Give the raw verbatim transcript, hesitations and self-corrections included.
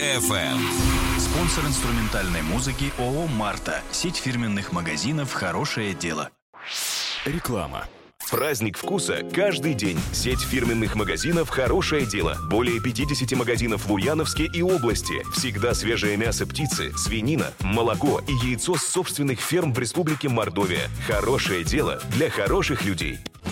эф эм. Спонсор инструментальной музыки ООО «Марта». Сеть фирменных магазинов «Хорошее дело». Реклама. Праздник вкуса каждый день. Сеть фирменных магазинов «Хорошее дело». Более пятьдесят магазинов в Ульяновске и области. Всегда свежее мясо птицы, свинина, молоко и яйцо с собственных ферм в Республике Мордовия. Хорошее дело для хороших людей.